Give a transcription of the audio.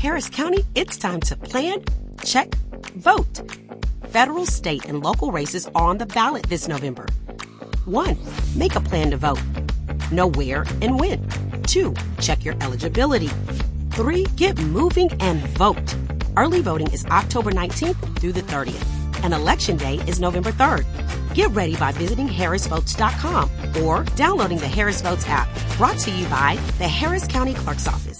Harris County, it's time to plan, check, vote. Federal, state, and local races are on the ballot this November. 1. Make a plan to vote. Know where and when. 2. Check your eligibility. 3. Get moving and vote. Early voting is October 19th through the 30th, and Election Day is November 3rd. Get ready by visiting harrisvotes.com or downloading the Harris Votes app, brought to you by the Harris County Clerk's Office.